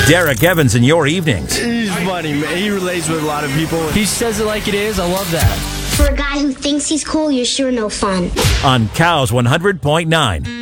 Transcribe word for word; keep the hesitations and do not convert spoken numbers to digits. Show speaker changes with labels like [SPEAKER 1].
[SPEAKER 1] Derek Evans in your evenings.
[SPEAKER 2] He's funny, man. He relates with a lot of people. He says it like it is. I love that.
[SPEAKER 3] For a guy who thinks he's cool, you're sure no fun.
[SPEAKER 1] On Cows one hundred point nine.